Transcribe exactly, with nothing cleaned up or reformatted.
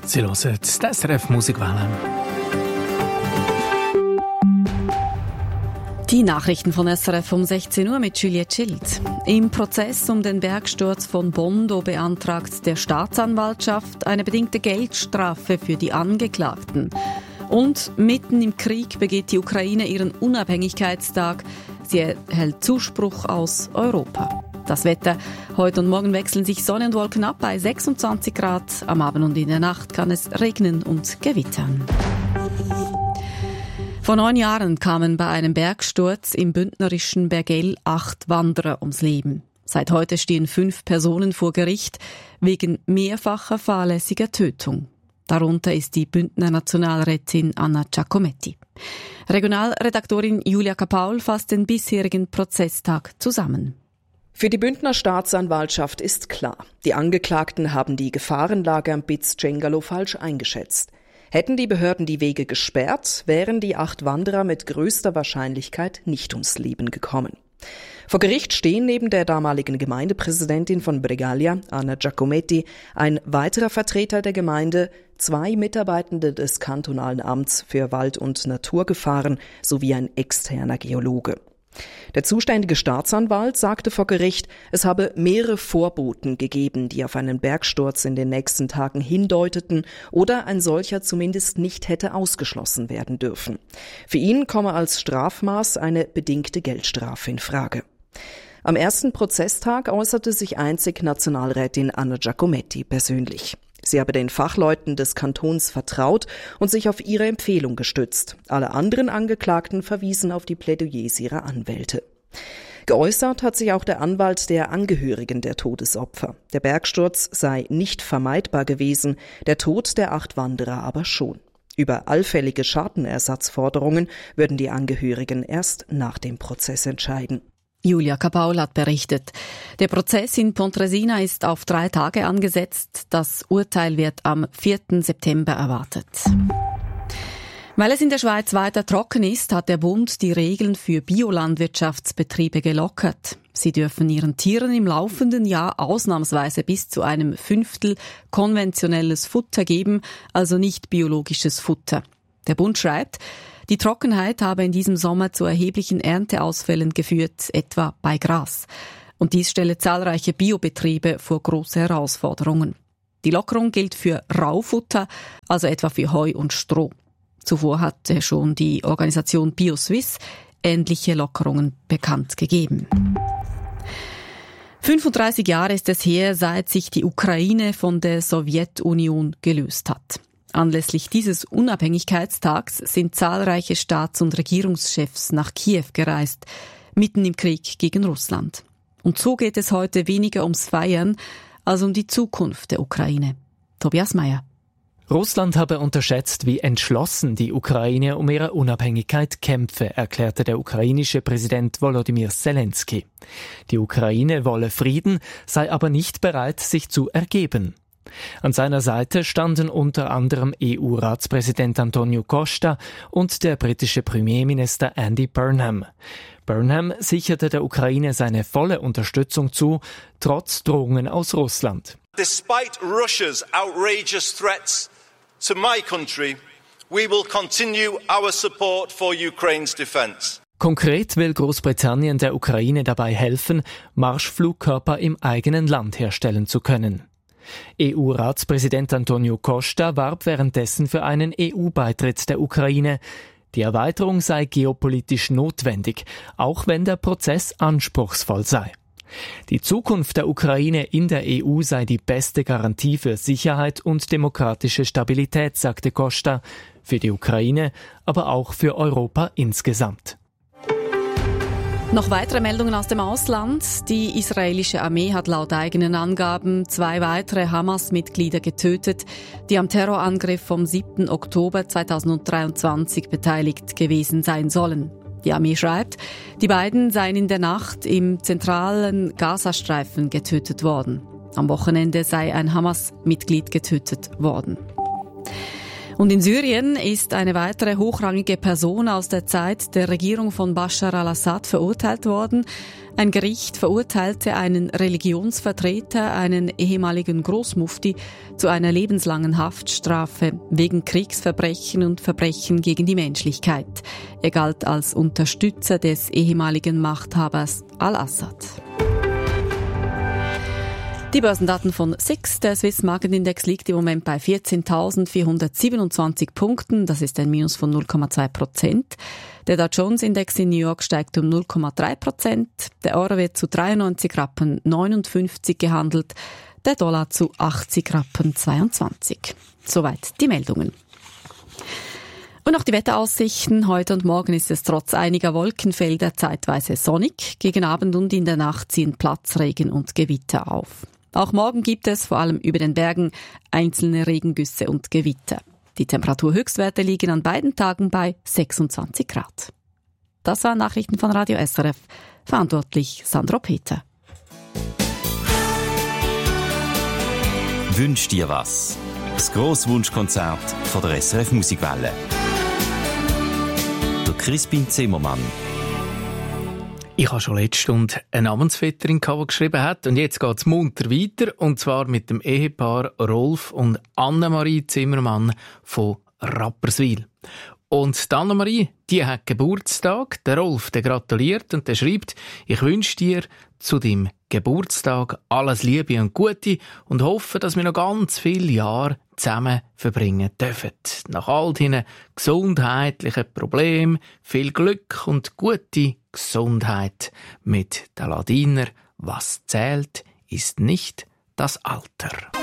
Sie hören die S R F Musikwelle. Die Nachrichten von S R F um sechzehn Uhr mit Juliette Schild. Im Prozess um den Bergsturz von Bondo beantragt der Staatsanwaltschaft eine bedingte Geldstrafe für die Angeklagten. Und mitten im Krieg begeht die Ukraine ihren Unabhängigkeitstag. Sie erhält Zuspruch aus Europa. Das Wetter. Heute und morgen wechseln sich Sonne und Wolken ab bei sechsundzwanzig Grad. Am Abend und in der Nacht kann es regnen und gewittern. Vor neun Jahren kamen bei einem Bergsturz im bündnerischen Bergell acht Wanderer ums Leben. Seit heute stehen fünf Personen vor Gericht wegen mehrfacher fahrlässiger Tötung. Darunter ist die Bündner Nationalrätin Anna Giacometti. Regionalredaktorin Julia Kapaul fasst den bisherigen Prozesstag zusammen. Für die Bündner Staatsanwaltschaft ist klar, die Angeklagten haben die Gefahrenlage am Piz Cengalo falsch eingeschätzt. Hätten die Behörden die Wege gesperrt, wären die acht Wanderer mit größter Wahrscheinlichkeit nicht ums Leben gekommen. Vor Gericht stehen neben der damaligen Gemeindepräsidentin von Bregaglia, Anna Giacometti, ein weiterer Vertreter der Gemeinde, zwei Mitarbeitende des kantonalen Amts für Wald- und Naturgefahren sowie ein externer Geologe. Der zuständige Staatsanwalt sagte vor Gericht, es habe mehrere Vorboten gegeben, die auf einen Bergsturz in den nächsten Tagen hindeuteten oder ein solcher zumindest nicht hätte ausgeschlossen werden dürfen. Für ihn komme als Strafmaß eine bedingte Geldstrafe in Frage. Am ersten Prozesstag äußerte sich einzig Nationalrätin Anna Giacometti persönlich. Sie habe den Fachleuten des Kantons vertraut und sich auf ihre Empfehlung gestützt. Alle anderen Angeklagten verwiesen auf die Plädoyers ihrer Anwälte. Geäußert hat sich auch der Anwalt der Angehörigen der Todesopfer. Der Bergsturz sei nicht vermeidbar gewesen, der Tod der acht Wanderer aber schon. Über allfällige Schadenersatzforderungen würden die Angehörigen erst nach dem Prozess entscheiden. Julia Kapaul hat berichtet. Der Prozess in Pontresina ist auf drei Tage angesetzt. Das Urteil wird am vierten September erwartet. Weil es in der Schweiz weiter trocken ist, hat der Bund die Regeln für Biolandwirtschaftsbetriebe gelockert. Sie dürfen ihren Tieren im laufenden Jahr ausnahmsweise bis zu einem Fünftel konventionelles Futter geben, also nicht biologisches Futter. Der Bund schreibt, die Trockenheit habe in diesem Sommer zu erheblichen Ernteausfällen geführt, etwa bei Gras. Und dies stelle zahlreiche Biobetriebe vor große Herausforderungen. Die Lockerung gilt für Raufutter, also etwa für Heu und Stroh. Zuvor hatte schon die Organisation BioSwiss ähnliche Lockerungen bekannt gegeben. fünfunddreißig Jahre ist es her, seit sich die Ukraine von der Sowjetunion gelöst hat. Anlässlich dieses Unabhängigkeitstags sind zahlreiche Staats- und Regierungschefs nach Kiew gereist, mitten im Krieg gegen Russland. Und so geht es heute weniger ums Feiern als um die Zukunft der Ukraine. Tobias Meyer. Russland habe unterschätzt, wie entschlossen die Ukraine um ihre Unabhängigkeit kämpfe, erklärte der ukrainische Präsident Volodymyr Zelensky. Die Ukraine wolle Frieden, sei aber nicht bereit, sich zu ergeben. An seiner Seite standen unter anderem E U-Ratspräsident Antonio Costa und der britische Premierminister Andy Burnham. Burnham sicherte der Ukraine seine volle Unterstützung zu, trotz Drohungen aus Russland. Despite Russia's outrageous threats to my country, we will continue our support for Ukraine's defense. Konkret will Großbritannien der Ukraine dabei helfen, Marschflugkörper im eigenen Land herstellen zu können. E U-Ratspräsident Antonio Costa warb währenddessen für einen E U-Beitritt der Ukraine. Die Erweiterung sei geopolitisch notwendig, auch wenn der Prozess anspruchsvoll sei. Die Zukunft der Ukraine in der E U sei die beste Garantie für Sicherheit und demokratische Stabilität, sagte Costa, für die Ukraine, aber auch für Europa insgesamt. Noch weitere Meldungen aus dem Ausland. Die israelische Armee hat laut eigenen Angaben zwei weitere Hamas-Mitglieder getötet, die am Terrorangriff vom siebten Oktober zweitausenddreiundzwanzig beteiligt gewesen sein sollen. Die Armee schreibt, die beiden seien in der Nacht im zentralen Gazastreifen getötet worden. Am Wochenende sei ein Hamas-Mitglied getötet worden. Und in Syrien ist eine weitere hochrangige Person aus der Zeit der Regierung von Bashar al-Assad verurteilt worden. Ein Gericht verurteilte einen Religionsvertreter, einen ehemaligen Großmufti, zu einer lebenslangen Haftstrafe wegen Kriegsverbrechen und Verbrechen gegen die Menschlichkeit. Er galt als Unterstützer des ehemaligen Machthabers Al-Assad. Die Börsendaten von S I X. Der Swiss Market Index liegt im Moment bei vierzehntausendvierhundertsiebenundzwanzig Punkten. Das ist ein Minus von null Komma zwei Prozent. Der Dow Jones Index in New York steigt um null Komma drei Prozent. Der Euro wird zu dreiundneunzig Rappen neunundfünfzig gehandelt. Der Dollar zu achtzig Rappen zweiundzwanzig. Soweit die Meldungen. Und auch die Wetteraussichten. Heute und morgen ist es trotz einiger Wolkenfelder zeitweise sonnig. Gegen Abend und in der Nacht ziehen Platzregen und Gewitter auf. Auch morgen gibt es, vor allem über den Bergen, einzelne Regengüsse und Gewitter. Die Temperaturhöchstwerte liegen an beiden Tagen bei sechsundzwanzig Grad. Das waren Nachrichten von Radio S R F. Verantwortlich Sandro Peter. Wünsch dir was? Das grosse Wunschkonzert von der S R F Musikwelle. Der Crispin Zimmermann. Ich habe schon letzte Stunde eine Namensvetterin, die geschrieben hat. Und jetzt geht es munter weiter. Und zwar mit dem Ehepaar Rolf und Annemarie Zimmermann von Rapperswil. Und die Annemarie, die hat Geburtstag. Der Rolf, der gratuliert und der schreibt, ich wünsche dir zu deinem Geburtstag alles Liebe und Gute und hoffe, dass wir noch ganz viele Jahre zusammen verbringen dürfen. Nach all deinen gesundheitlichen Problemen viel Glück und gute Gesundheit mit der Ladiner. Was zählt, ist nicht das Alter.